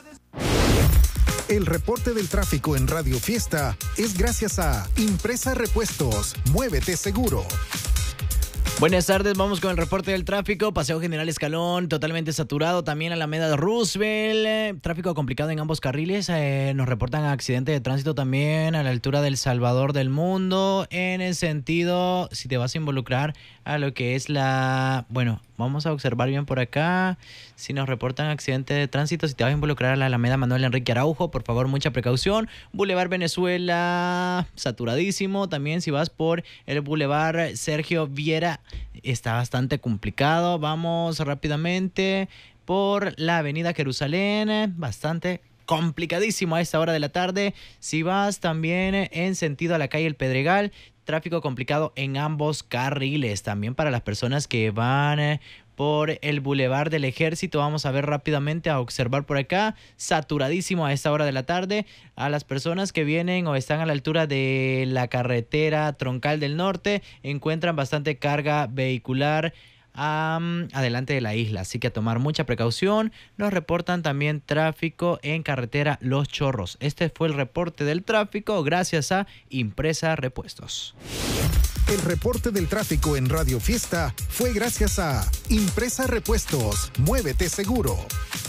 El reporte del tráfico en Radio Fiesta es gracias a Impresa Repuestos. Muévete seguro. Buenas tardes, vamos con el reporte del tráfico. Paseo General Escalón, totalmente saturado. También Alameda de Roosevelt, tráfico complicado en ambos carriles. Nos reportan accidente de tránsito también a la altura del Salvador del Mundo. En el sentido, si te vas a involucrar a lo que es Bueno, vamos a observar bien por acá. Si nos reportan accidente de tránsito, si te vas a involucrar a la Alameda Manuel Enrique Araujo, por favor, mucha precaución. Boulevard Venezuela, saturadísimo. También si vas por el Boulevard Sergio Viera, está bastante complicado. Vamos rápidamente por la Avenida Jerusalén, bastante complicadísimo a esta hora de la tarde. Si vas también en sentido a la calle El Pedregal, tráfico complicado en ambos carriles. También para las personas que van por el Boulevard del Ejército, vamos a ver rápidamente, a observar por acá, saturadísimo a esta hora de la tarde. A las personas que vienen o están a la altura de la carretera Troncal del Norte, encuentran bastante carga vehicular adelante de la isla, así que a tomar mucha precaución. Nos reportan también tráfico en carretera Los Chorros. Este fue el reporte del tráfico gracias a Impresa Repuestos. El reporte del tráfico en Radio Fiesta fue gracias a Impresa Repuestos. Muévete seguro.